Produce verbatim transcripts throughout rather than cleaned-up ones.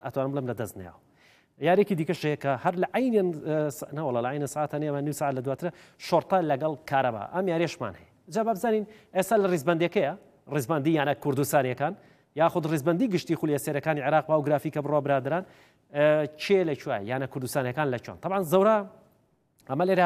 ئەتوانم بڵێم لە دەست نێاوە. یارێکی دیکەشەیە کە هەر لە عینێن نەوەڵە لە عینە ساعتە نێمە نوو ساعت لە دواترە شۆرتە لەگەڵ کارەبا ئەم یاریشمان هەیە. جا بابزانین ئێستا لە ڕیزبەندەکەیە ڕیزبەندی یانە کوردستانیەکان یاخود ڕیزبەندی گشتی خولیە سێرەکانی عێراق و گرافیکە بڕۆ برادران چێ لەکوێ یانە کوردستانەکان لە چۆن. طبعا زەورە ئەمە لێرە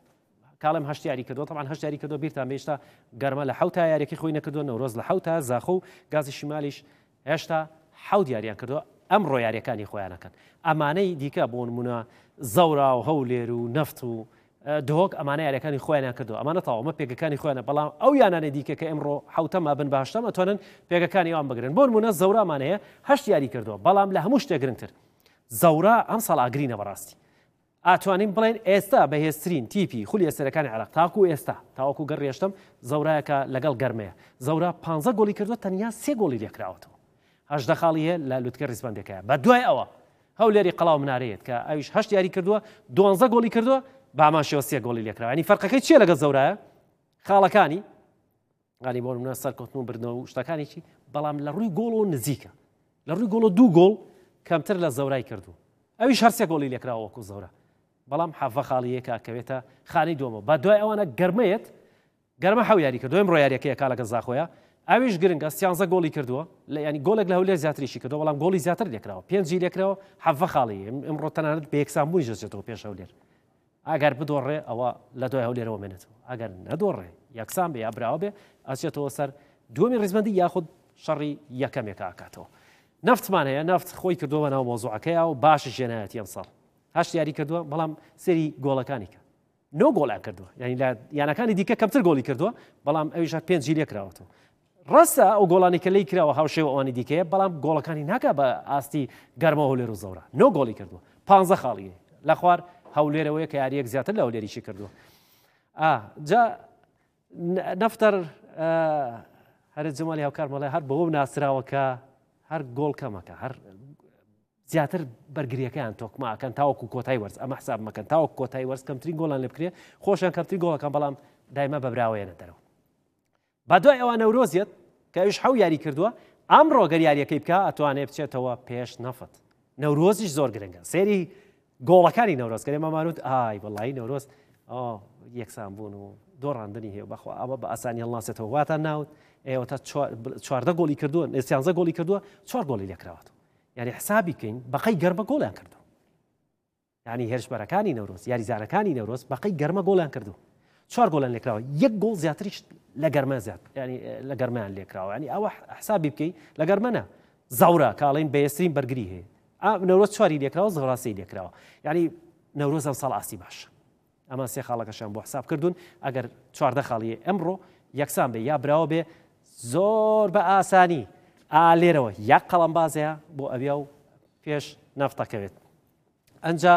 کاڵم هەشت یاری کردو طبعا هەشت یاری کردو بیرتان هێشتا گەرمە لە حەوت یاریەکەی خۆی نەکردو نەورۆز لە حەوت زاخۆ و گازی شیمالیش هێشتا حەوت یاریان کردو ئەمڕۆ یاریەکانی خۆیانەکەن. ئەمانەی دیکە بۆ نمونە زەورا و هەولێر و نەفت و دهۆک ئەمانە یاریەکانی خۆیانیان کردو ئەمانە تاوەمە پێگەکانی خۆیانە بەڵام ئەو یانانە دیکە کە ئەمڕۆ حوتەمە بن باشتەمە ئەتوانن پێگەکانی ئەوان بگرن. بۆ نمونە زەورامانەیە هەشت یاری کردووە بەڵام لە هەموو شتێک گرنگتر زەورا ئەم ساڵ ئاگرینە بەڕاستی. ئاتوانین بڵێن ئێستا بەهێزترین تیپی خولیە سەرەکانی عێراق تاکو ئێستا تاوەکو گەڕێشتم زەورایەکە لەگەڵ گەرمەیە. زەورا پانزە گۆڵی کردووە تەنیا سێ گۆڵی لێکراوەتەوە. هەژدە خاڵی هەیە لە لوتکە ڕیزبەندەکەیە. بە دوای ئەوە هەولێری قەڵاو منارەیەت کە ئەویش هەشت یاری کردووە دوانزە گۆڵی کردووە بە ئاماشەوە سێ گۆڵی لێکراوە. ینی فەرقەکەی چییە لەگەڵ زەورایە؟ خاڵەکانی ینی بۆ نمونە سەرکەوتن و بردنەوە و شتەکانێکی بەڵام لە ڕووی گۆڵ و نزیکە لە ڕووی گۆڵ و دوو گۆڵ کەمتر لە زەورای کردووە. ئەویش هەر سێ گۆڵی لێکراوە وەکو زەورە بەڵام حەڤە خاڵیەکە کەوێتە خانی دووەمەوە. بە دوای ئەوانە گەرمەیەت گەرمە حەو یاری کردو ئەمڕۆ یاریەکەیە کا لەگەڵ زاخۆیە ئەویش گرنگە سیانزە گۆڵی کردووە لە ینی گۆڵێک لە هەولێر زیاتریشی کردو بەڵام گۆڵی زیاتر لێکراوە پێنجی لێکراوە حەڤە خاڵی ئەمڕۆ تەنانەت بە یەکسانبوونی دەچێتەوە پێش هەولێر. ئەگەر بدۆڕێ ئەوە لە دوای هەولێرەوە مێنێتەوە ئەگەر نەدۆڕێ یەکسان بێ یا براوە بێ ئەچێتەوە سەر دووەمی ڕیزبەندی یاخود شەڕی یەکەمێکە ئاکاتەوە. نەفتمان هەیە نەفت خۆی کردووە ناو مۆزوعەکەیە و باش ژێنایەتی ئەم ساڵ هەشت یاری کردووە بەڵام سەری گۆڵەکانی کە نۆ گۆڵیان کردووە ینی لە یانەکانی دیکە کەمتر گۆڵی کردووە بەڵام ئەویش پێنجی لێکراوەتەوە. ڕاستە ئەو گۆڵانی کە لی کراوە هاوشێوە ئەوانی دیکەیە بەڵام گۆڵەکانی ناکە بە ئاستی گەرمە هەولێر و زەورە نۆ گۆڵی کردووە پانزە خاڵی لە خوار هەولێرەوەی کە یاریەک زیاتر لە هەولێریشی کردووە. جا نەفتەر هەر جەمالی هاوکارمەڵێ هەر بەوە ناسراوە کە هەر گۆڵ کەمەکە هەر زیاتر بەرگریەکەیان تۆکماکەن تاوەکو کۆتای وەرز ئەمە حساب مەکەن تاوەکو کۆتای وەرز کەمترین گۆڵان لێ بکرێ خۆشیان کەمترین گۆڵەکان بەڵام دایمە بەبراوەیەنە دەرەوە. با دوای ئەوە نەورۆزیەت کە ئەویش حەو یاری کردووە ئەمڕۆ گەر یاریەکەی بکە ئەتوانێت بچێتەوە پێش نەفت. نەورۆزیش زۆر گرنگە سێری گۆڵەکانی نەورۆز کەرێ مامانوت ئای وەڵایی نەورۆز یەکسان بوون و دۆڕاندنی هەیە بەخوا ئەوە بە ئاسانی هەڵناسێتەوە واتان ناوت ئێوە تا چواردە گۆڵی کردووە سیانزە گۆڵی کردووە چوار گۆڵی لێکراوەتەوە. یعنی حسابی بکەین بەقەی گەرمە گۆڵیان کردو ینی هێرشبەرەکانی نەورۆز یاریزانەکانی نەورۆز بەقەی گەرمە گۆڵیان کردو چوار گۆڵیان لێکراوە یەک گۆڵ زیاتریش لە گەرمە زیات ینی لە گەرمەیان لێکراوە ینی ئەوە حسابی بکەی لە گەرمەنە زەورە کاڵین بەهێزترین بەرگری هەیە نەورۆز چواری لێکراوە زەورا سێی لێکراوە ینی نەورۆز ئەم ساڵ ئاستی باشە. ئەمە سێ خاڵەکەشان بۆ حساب کردوون ئەگەر چواردە خاڵی ئەمڕۆ یەکسان بێ یا براوە بێ زۆر بە ئاسانی ئالێرەوە یەک قەڵەم بازەیە بۆ ئەویا و پێش نەفتەکەوێت. ئەنجا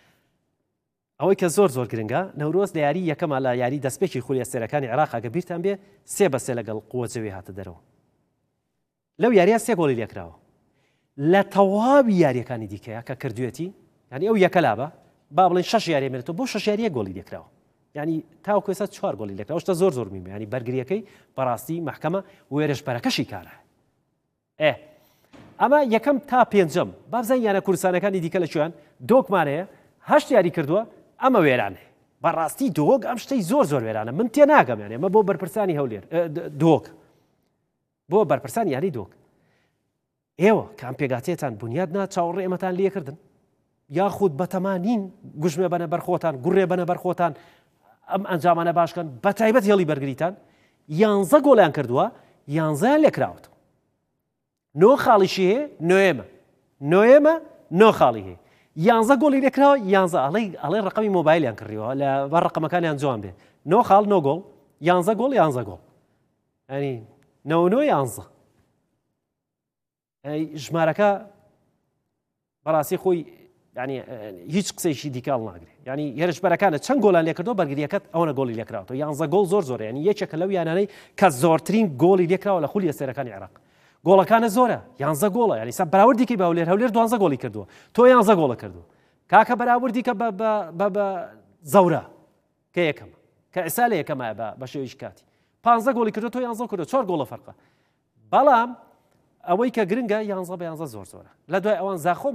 ئەوەی کە زۆر زۆر گرنگە نەورۆز لە یاری یەکەمە لە یاری دەستپێکی خولیە سێرەکانی عێراق کە بیرتان بێ سێ بە سێ لەگەڵ قووەجەوی هاتە دەرەوە. لەو یاریە سێ گۆڵی لێکراوە لە تەواوی یاریەکانی دیکەیە کە کردوێتی ینی ئەو یەکە لابە با بڵێن شەش یاری مێنێتەوە بۆ شەش یاریە گۆڵی لێکراوە ینی تاوەکو ئێستا چوار گۆڵی لێکراوە شتە زۆر زۆر میمە ینی بەرگریەکەی بەڕاستی محکەمە وێرەشبەرەکەشی کارە. ئێ ئەمە یەکەم تا پێنجەم بابزان یانە کوردستانەکانی دیکە لەکوێیان دۆکمانەیە هەشت یاری کردووە ئەمە وێرانێ بەڕاستی دۆک ئەم شتەی زۆر زۆر وێرانە من تێ ناگەم یانێ ئەمە بۆ بەرپرسانی هەولێر دۆک بۆ بەرپرسانی یاری دۆک ئێوە کام پێگاتێتان بنیاد نا چاوەڕێ ئێمەتان لێکردن یاخود بەتەمانین گوژمێ بەنە بەرخۆتان گوڕێ بەنە بەرخۆتان ئەم ئەنجامانە باشکەن بە تایبەت هێڵی بەرگریتان یانزە گۆڵیان کردووە یانزەیان لێکراوەتەوە. نۆ خاڵیشی هەیە نۆێمە نۆێمە نۆ خاڵی هەیە یانزە گۆڵی لێکراوە یانزە ئەڵێ ڕقەمی مۆبایلیان کڕیەوە لە بە ڕقەمەکانیان جوان بێ نۆ خاڵ نۆ گۆڵ یانزە گۆڵ یانزە گۆڵ ینی نۆ نۆ یانزە ژمارەکە بەڕاستی خۆی ینی هیچ قسەیشی دیکاڵ ناگرێ ینی هێرشبەرەکانە چەند گۆڵان لێکردەوە بەرگریەکەت ئەوەنە گۆڵی لێکراوەوە یانزە گۆڵ زۆر زۆرە ینی یەکێکە لەو یانانەی کە زۆرترین گۆڵی لێکراوە لە خولیە سێرەکانی عێراق. گۆڵەکانە زۆرە یانزە گۆڵە ینی سە بەراوردێکی بە هەولێر هەولێر دوانزە گۆڵی کردووە تۆ یانزە گۆڵە کردووە کاکە بەراوردی کە بە زەورە کە یەکەم کە ئێستا لە یەکەمە بە شێوەیەکی کاتی پانزە گۆڵی کردو تۆ یانزە کردو چوار گۆڵە فەرقە. بەڵام ئەوەی کە گرنگە یانزە بە یانزە زۆر زۆرە لە دوای ئەوان زاخۆ